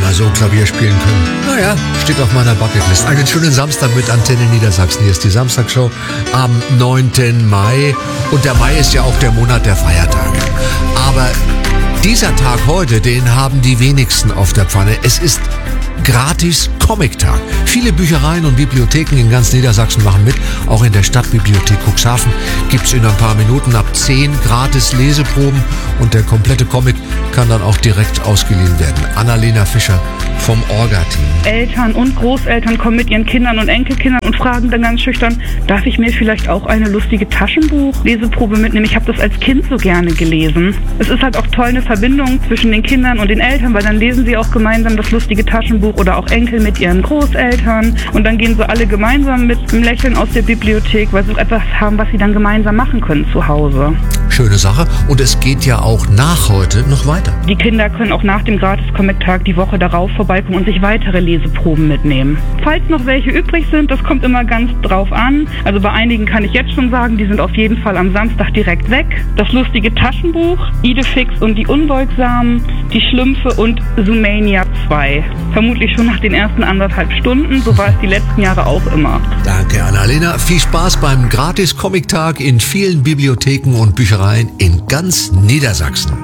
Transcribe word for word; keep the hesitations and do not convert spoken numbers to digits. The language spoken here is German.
mal so Klavier spielen können. Naja, steht auf meiner Bucketlist. Einen schönen Samstag mit Antenne Niedersachsen. Hier ist die Samstagshow am neunten Mai. Und der Mai ist ja auch der Monat der Feiertage. Aber dieser Tag heute, den haben die wenigsten auf der Pfanne. Es ist gratis Comic-Tag. Viele Büchereien und Bibliotheken in ganz Niedersachsen machen mit. Auch in der Stadtbibliothek Cuxhaven gibt es in ein paar Minuten ab zehn gratis Leseproben. Und der komplette Comic kann dann auch direkt ausgeliehen werden. Annalena Fischer vom Orga-Team. Eltern und Großeltern kommen mit ihren Kindern und Enkelkindern und fragen dann ganz schüchtern, darf ich mir vielleicht auch eine lustige Taschenbuch-Leseprobe mitnehmen? Ich habe das als Kind so gerne gelesen. Es ist halt auch toll, eine Verbindung zwischen den Kindern und den Eltern, weil dann lesen sie auch gemeinsam das lustige Taschenbuch oder auch Enkel mit ihren Großeltern. Und dann gehen so alle gemeinsam mit einem Lächeln aus der Bibliothek, weil sie etwas haben, was sie dann gemeinsam machen können zu Hause. Schöne Sache. Und es geht ja auch nach heute noch weiter. Die Kinder können auch nach dem Gratis-Comic-Tag die Woche darauf vorbeikommen und sich weitere Leseproben mitnehmen. Falls noch welche übrig sind, das kommt immer ganz drauf an. Also bei einigen kann ich jetzt schon sagen, die sind auf jeden Fall am Samstag direkt weg. Das lustige Taschenbuch, Idefix und die Unbeugsamen, die Schlümpfe und Zoomania zwei. Vermutlich schon nach den ersten anderthalb Stunden, so war es die letzten Jahre auch immer. Danke, Annalena. Viel Spaß beim Gratis-Comic-Tag in vielen Bibliotheken und Büchereien in ganz Niedersachsen.